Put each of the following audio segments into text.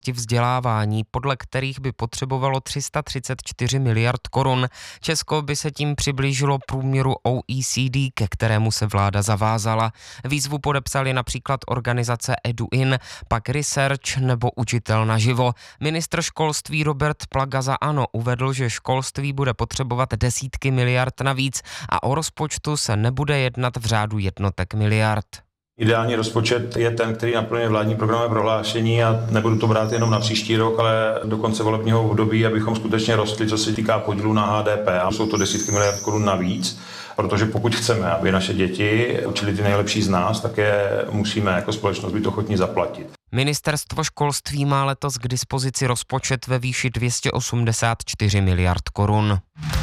vzdělávání, podle kterých by potřebovalo 334 miliard korun. Česko by se tím přiblížilo průměru OECD, ke kterému se vláda zavázala. Výzvu podepsali například organizace EduIn, pak Research nebo Učitel naživo. Ministr školství Robert Plaga za ANO uvedl, že školství bude potřebovat desítky miliard navíc a o rozpočtu se nebude jednat v řádu jednotek miliard. Ideální rozpočet je ten, který naplňuje vládní programové prohlášení a nebudu to brát jenom na příští rok, ale do konce volebního období, abychom skutečně rostli, co se týká podílu na HDP. A jsou to desítky miliard korun navíc, protože pokud chceme, aby naše děti učili ty nejlepší z nás, tak je musíme jako společnost být ochotní zaplatit. Ministerstvo školství má letos k dispozici rozpočet ve výši 284 miliard korun.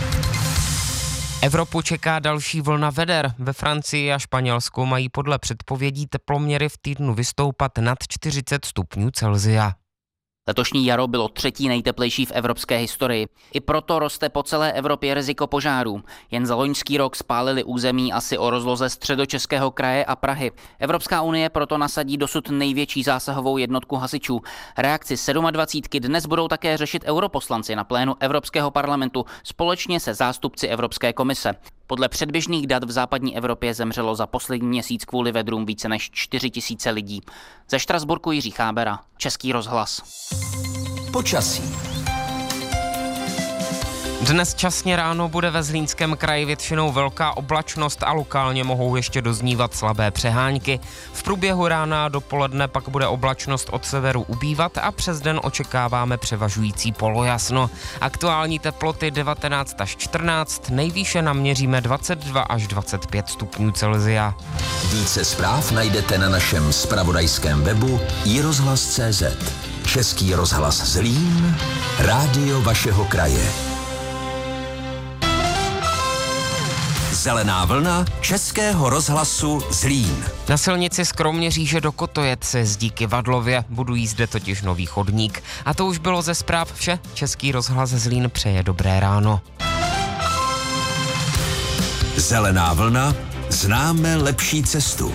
Evropu čeká další vlna veder. Ve Francii a Španělsku mají podle předpovědí teploměry v týdnu vystoupat nad 40 stupňů Celsia. Letošní jaro bylo třetí nejteplejší v evropské historii. I proto roste po celé Evropě riziko požárů. Jen za loňský rok spálili území asi o rozloze Středočeského kraje a Prahy. Evropská unie proto nasadí dosud největší zásahovou jednotku hasičů. Reakci 27 dnes budou také řešit europoslanci na plénu Evropského parlamentu společně se zástupci Evropské komise. Podle předběžných dat v západní Evropě zemřelo za poslední měsíc kvůli vedrům více než 4 000 lidí. Ze Štrasburku Jiří Chábera, Český rozhlas. Počasí. Dnes časně ráno bude ve Zlínském kraji většinou velká oblačnost a lokálně mohou ještě doznívat slabé přehánky. V průběhu rána a dopoledne pak bude oblačnost od severu ubývat a přes den očekáváme převažující polojasno. Aktuální teploty 19 až 14, nejvýše naměříme 22 až 25 stupňů Celsia. Více zpráv najdete na našem zpravodajském webu iRozhlas.cz. Český rozhlas Zlín, rádio vašeho kraje. Zelená vlna Českého rozhlasu Zlín. Na silnici z Kroměříže do Kotojec se jezdí Kyvadlově, budují zde totiž nový chodník. A to už bylo ze zpráv vše. Český rozhlas Zlín přeje dobré ráno. Zelená vlna, známe lepší cestu.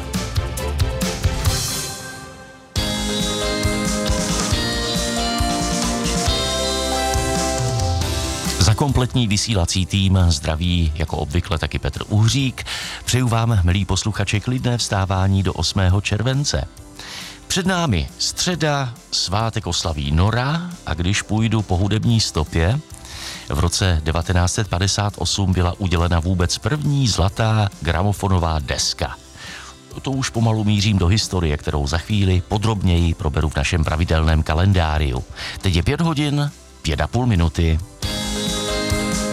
Za kompletní vysílací tým zdraví jako obvykle taky Petr Uhřík. Přeju vám, milí posluchači, klidné vstávání do 8. července. Před námi středa, svátek oslaví Nora a když půjdu po hudební stopě, v roce 1958 byla udělena vůbec první zlatá gramofonová deska. To už pomalu mířím do historie, kterou za chvíli podrobněji proberu v našem pravidelném kalendáriu. Teď je 5 hodin, 5,5 minuty.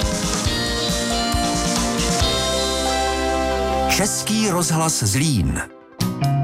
Český rozhlas Zlín.